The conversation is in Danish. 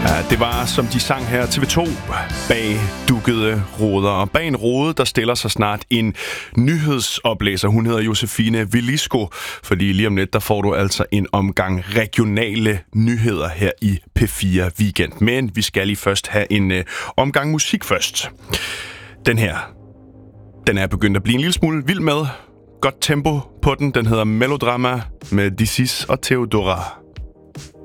Det var, som de sang her, TV2 bag dukkede ruder. Og bag en rode, der stiller sig snart en nyhedsoplæser. Hun hedder Josefine Velisco, fordi lige om lidt, der får du altså en omgang regionale nyheder her i P4 Weekend. Men vi skal lige først have en omgang musik først. Den her, den er begyndt at blive en lille smule vild med. Godt tempo på den. Den hedder Melodrama med Disis og Theodora.